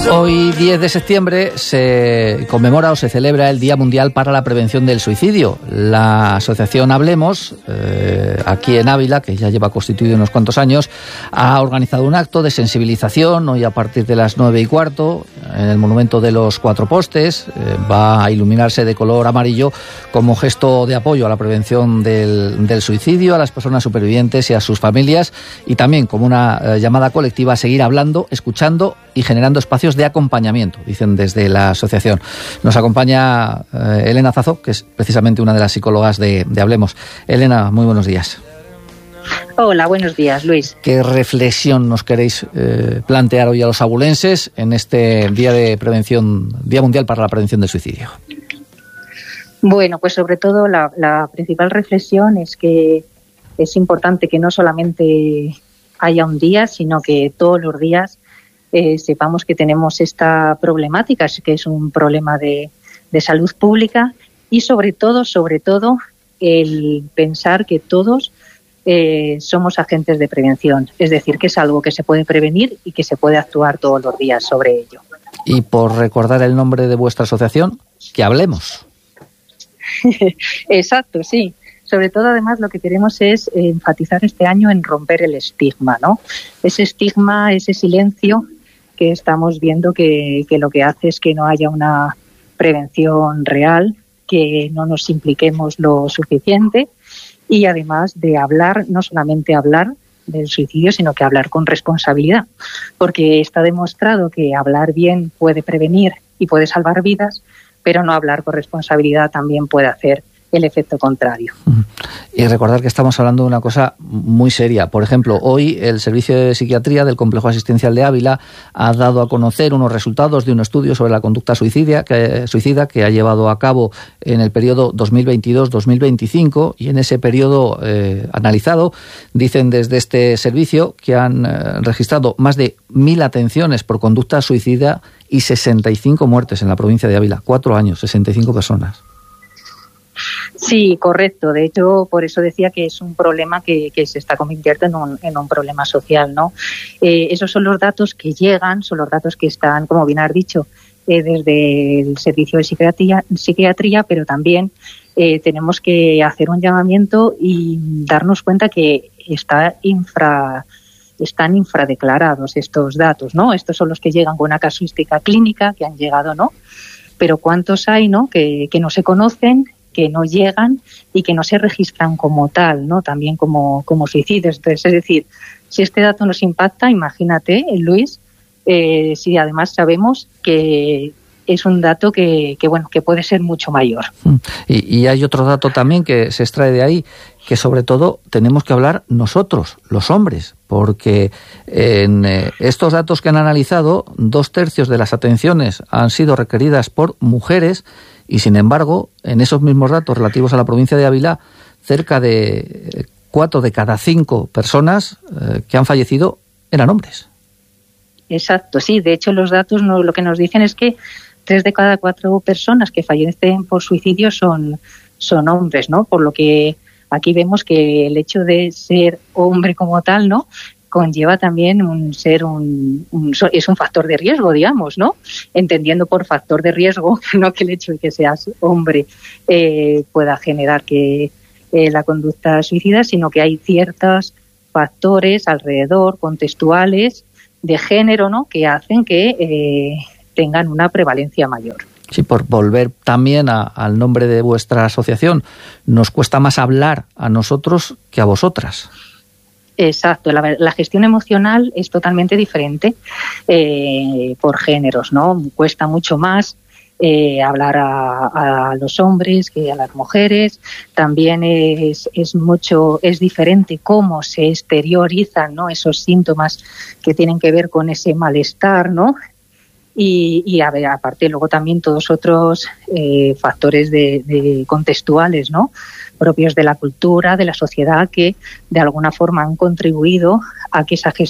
Hoy, 10 de septiembre, se conmemora o se celebra el Día Mundial para la Prevención del Suicidio. La asociación Hablemos, aquí en Ávila, que ya lleva constituido unos cuantos años, ha organizado un acto de sensibilización hoy a partir de las 9:15 en el Monumento de los Cuatro Postes. Va a iluminarse de color amarillo como gesto de apoyo a la prevención del suicidio, a las personas supervivientes y a sus familias, y también como una llamada colectiva a seguir hablando, escuchando y generando espacios de acompañamiento, dicen desde la asociación. Nos acompaña Elena Zazo, que es precisamente una de las psicólogas de Hablemos. Elena, muy buenos días. Hola, buenos días, Luis. ¿Qué reflexión nos queréis plantear hoy a los abulenses en este Día de Prevención, Día Mundial para la Prevención del Suicidio? Bueno, pues sobre todo la principal reflexión es que es importante que no solamente haya un día, sino que todos los días sepamos que tenemos esta problemática, que es un problema de salud pública, y sobre todo el pensar que todos somos agentes de prevención, es decir, que es algo que se puede prevenir y que se puede actuar todos los días sobre ello. Y por recordar el nombre de vuestra asociación, que hablemos. Exacto, sí. Sobre todo, además, lo que queremos es enfatizar este año en romper el estigma, ¿no? Ese estigma, ese silencio que estamos viendo que lo que hace es que no haya una prevención real, que no nos impliquemos lo suficiente, y además de hablar, no solamente hablar del suicidio, sino que hablar con responsabilidad, porque está demostrado que hablar bien puede prevenir y puede salvar vidas, pero no hablar con responsabilidad también puede hacer el efecto contrario. Y recordar que estamos hablando de una cosa muy seria. Por ejemplo, hoy el Servicio de Psiquiatría del Complejo Asistencial de Ávila ha dado a conocer unos resultados de un estudio sobre la conducta suicida que ha llevado a cabo en el periodo 2022-2025, y en ese periodo analizado dicen desde este servicio que han registrado más de 1.000 atenciones por conducta suicida y 65 muertes en la provincia de Ávila. 4 años, 65 personas. Sí, correcto. De hecho, por eso decía que es un problema que se está convirtiendo en un problema social, ¿no? Esos son los datos que llegan, son los datos que están, como bien has dicho, desde el Servicio de Psiquiatría, pero también tenemos que hacer un llamamiento y darnos cuenta que están infradeclarados estos datos, ¿no? Estos son los que llegan con una casuística clínica, que han llegado, ¿no? Pero ¿cuántos hay, no? Que no se conocen, que no llegan y que no se registran como tal, ¿no? También como suicidios. Entonces, es decir, si este dato nos impacta, imagínate, Luis, si además sabemos que es un dato que puede ser mucho mayor. Y hay otro dato también que se extrae de ahí, que sobre todo tenemos que hablar nosotros, los hombres, porque en estos datos que han analizado, 2/3 de las atenciones han sido requeridas por mujeres, y sin embargo, en esos mismos datos relativos a la provincia de Ávila, cerca de 4 de cada 5 personas que han fallecido eran hombres. Exacto, sí. De hecho, los datos lo que nos dicen es que 3 de cada 4 personas que fallecen por suicidio son hombres, ¿no? Por lo que aquí vemos que el hecho de ser hombre como tal, ¿no?, conlleva también es un factor de riesgo, digamos, ¿no? Entendiendo por factor de riesgo no que el hecho de que seas hombre pueda generar que la conducta suicida, sino que hay ciertos factores alrededor, contextuales, de género, ¿no?, que hacen que tengan una prevalencia mayor. Sí, por volver también al nombre de vuestra asociación, nos cuesta más hablar a nosotros que a vosotras. Exacto, la gestión emocional es totalmente diferente por géneros, ¿no? Cuesta mucho más hablar a los hombres que a las mujeres. También es diferente cómo se exteriorizan, ¿no?, esos síntomas que tienen que ver con ese malestar, ¿no? Y aparte luego también todos otros factores de contextuales, ¿no?, propios de la cultura, de la sociedad, que de alguna forma han contribuido a que esa